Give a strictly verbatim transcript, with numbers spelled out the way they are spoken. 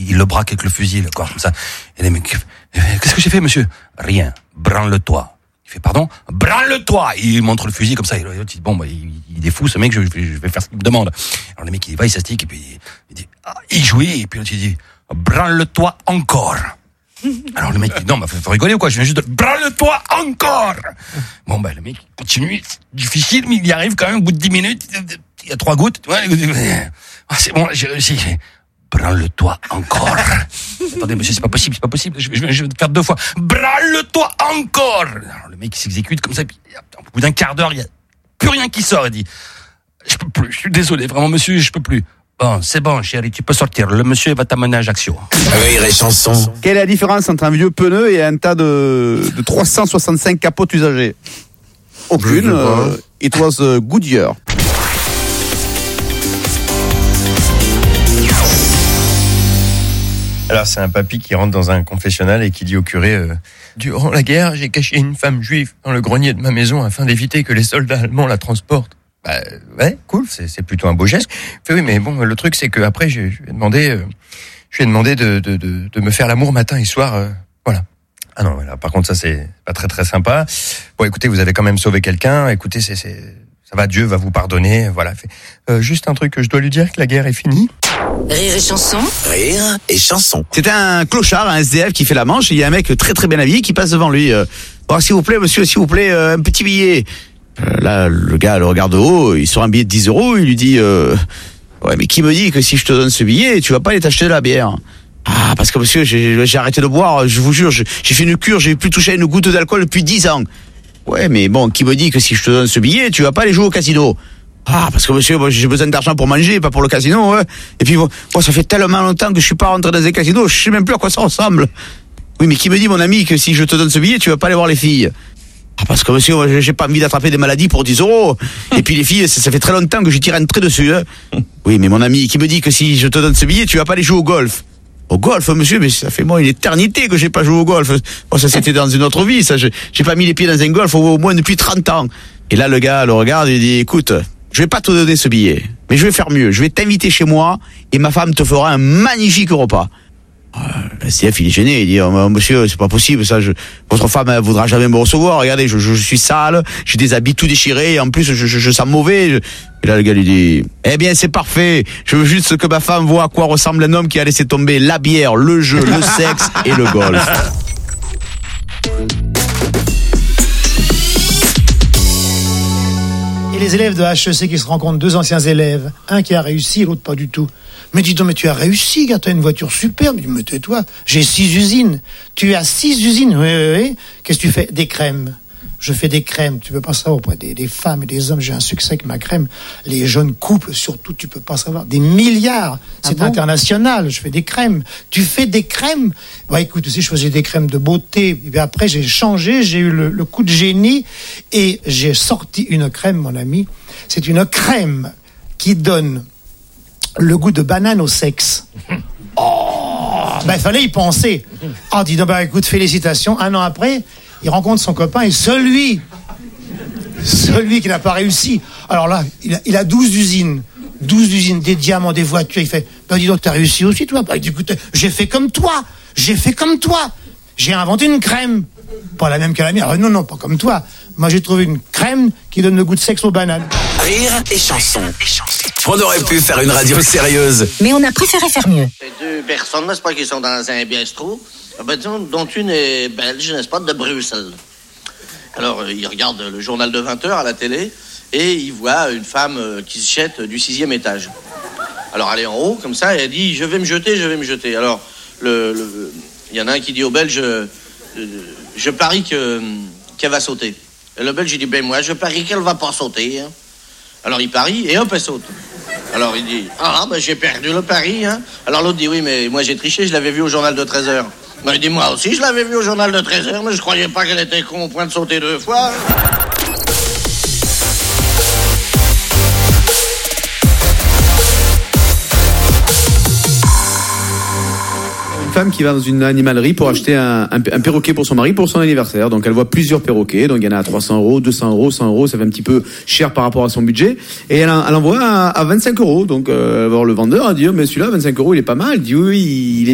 il, il le braque avec le fusil, le corps comme ça. Et les mecs, qu'est-ce que j'ai fait, monsieur? Rien. Branle-toi. Il fait, pardon? Branle-toi! Il montre le fusil comme ça. Et l'autre, il dit, bon, bah, il, il est fou, ce mec, je, je vais faire ce qu'il me demande. Alors le mec, il va, il s'astique, et puis il dit, ah, il jouit, et puis l'autre, il dit, branle-toi encore. Alors le mec dit, non, bah, faut rigoler ou quoi? Je viens juste de, branle-toi encore! Bon, bah, le mec continue, c'est difficile, mais il y arrive quand même au bout de dix minutes. Il y a trois gouttes. Ouais, ah, c'est bon, j'ai réussi. Branle-toi encore. Attendez, monsieur, c'est pas possible, c'est pas possible. Je, je, je vais te faire deux fois. Branle-toi encore. Alors, le mec, il s'exécute comme ça, puis au bout d'un quart d'heure, il y a plus rien qui sort. Il dit, je peux plus, je suis désolé, vraiment, monsieur, je peux plus. Bon, c'est bon, chérie, tu peux sortir. Le monsieur va t'amener à Ajaccio. Rire et chanson. Quelle est la différence entre un vieux pneu et un tas de, de trois cent soixante-cinq capotes usagées? Aucune. Euh, it was a good year. Alors c'est un papy qui rentre dans un confessionnal et qui dit au curé euh, « Durant la guerre, j'ai caché une femme juive dans le grenier de ma maison afin d'éviter que les soldats allemands la transportent. » Bah ouais, cool, c'est, c'est plutôt un beau geste. Fait, oui, mais bon, le truc c'est que après je, je lui ai demandé, euh, je lui ai demandé de, de, de, de me faire l'amour matin et soir, euh, voilà. Ah non, voilà. Par contre ça c'est pas très très sympa. Bon, écoutez, vous avez quand même sauvé quelqu'un. Écoutez, c'est, c'est ça va, Dieu va vous pardonner. Voilà. Fait, euh, juste un truc que je dois lui dire, que la guerre est finie. Rire et chanson. Rire et chanson. C'est un clochard, un S D F qui fait la manche, et il y a un mec très très bien habillé qui passe devant lui. Euh, oh, s'il vous plaît, monsieur, s'il vous plaît, euh, un petit billet. Euh, là, le gars le regarde de haut, il sort un billet de dix euros, il lui dit euh, ouais, mais qui me dit que si je te donne ce billet, tu vas pas aller t'acheter de la bière? Ah, parce que monsieur, j'ai, j'ai arrêté de boire, je vous jure, j'ai, j'ai fait une cure, j'ai plus touché à une goutte d'alcool depuis dix ans. Ouais, mais bon, qui me dit que si je te donne ce billet, tu vas pas aller jouer au casino? Ah, parce que monsieur, moi, j'ai besoin d'argent pour manger, pas pour le casino, ouais. Et puis, moi, ça fait tellement longtemps que je suis pas rentré dans un casino, je sais même plus à quoi ça ressemble. Oui, mais qui me dit, mon ami, que si je te donne ce billet, tu vas pas aller voir les filles? Ah, parce que monsieur, moi, j'ai pas envie d'attraper des maladies pour dix euros. Et puis les filles, ça, ça fait très longtemps que je tire un trait dessus, hein. Oui, mais mon ami, qui me dit que si je te donne ce billet, tu vas pas aller jouer au golf? Au golf, monsieur, mais ça fait moi une éternité que j'ai pas joué au golf. Bon, ça c'était dans une autre vie, ça. Je, j'ai pas mis les pieds dans un golf au, au moins depuis trente ans. Et là, le gars le regarde et dit, écoute, je vais pas te donner ce billet, mais je vais faire mieux. Je vais t'inviter chez moi et ma femme te fera un magnifique repas. Le S D F, il est gêné, il dit, oh, monsieur, c'est pas possible, ça, je, votre femme, elle voudra jamais me recevoir, regardez, je, je, je suis sale, j'ai des habits tout déchirés, et en plus, je, je, je sens mauvais. Je... Et là, le gars lui dit, eh bien, c'est parfait, je veux juste que ma femme voit à quoi ressemble un homme qui a laissé tomber la bière, le jeu, le sexe et le golf. Et les élèves de H E C qui se rencontrent, deux anciens élèves, un qui a réussi et l'autre pas du tout. Mais dis donc, mais tu as réussi, gars, tu as une voiture superbe. Mais tais-toi, j'ai six usines. Tu as six usines, oui, oui, oui. Qu'est-ce que tu fais? Des crèmes. Je fais des crèmes, tu peux pas savoir, auprès des, des femmes et des hommes, j'ai un succès avec ma crème. Les jeunes couples, surtout, tu peux pas savoir. Des milliards, c'est ah bon? International, je fais des crèmes. Tu fais des crèmes? Bon, écoute, tu sais, je faisais des crèmes de beauté, et puis après, j'ai changé, j'ai eu le, le coup de génie, et j'ai sorti une crème, mon ami. C'est une crème qui donne le goût de banane au sexe. Oh, ben, il fallait y penser. Ah, oh, dis donc, ben, écoute, félicitations. Un an après, il rencontre son copain et celui, celui qui n'a pas réussi. Alors là, il a, il a douze usines. douze usines, des diamants, des voitures. Il fait, ben, dis donc, t'as réussi aussi, toi? Ben, il dit, écoute, j'ai fait comme toi. J'ai fait comme toi. J'ai inventé une crème. Pas la même que la mienne. Alors, non, non, pas comme toi. Moi, j'ai trouvé une crème qui donne le goût de sexe aux bananes. Rire et chanson. On aurait pu faire une radio sérieuse, mais on a préféré faire mieux. Ces deux personnes, n'est-ce pas, qui sont dans un bistrot, dont une est belge, n'est-ce pas, de Bruxelles. Alors, ils regardent le journal de vingt heures à la télé et ils voient une femme qui se jette du sixième étage. Alors, elle est en haut, comme ça, et elle dit, je vais me jeter, je vais me jeter. Alors, le, le, il y en a un qui dit au Belge, je, je parie que, qu'elle va sauter. Et le Belge, il dit, ben moi, je parie qu'elle va pas sauter. Hein. Alors, il parie, et hop, elle saute. Alors, il dit, ah, ben j'ai perdu le pari. Hein. Alors, l'autre dit, oui, mais moi, j'ai triché, je l'avais vu au journal de treize heures. Ben, il dit, moi aussi, je l'avais vu au journal de treize heures, mais je croyais pas qu'elle était con au point de sauter deux fois. Femme qui va dans une animalerie pour acheter un, un, un perroquet pour son mari pour son anniversaire. Donc elle voit plusieurs perroquets, donc il y en a à trois cents euros, deux cents euros, cent euros, ça fait un petit peu cher par rapport à son budget. Et elle, elle en voit à, à vingt-cinq euros. Donc euh, elle va voir le vendeur, elle dit oh, mais celui-là vingt-cinq euros il est pas mal. Elle dit oui, il est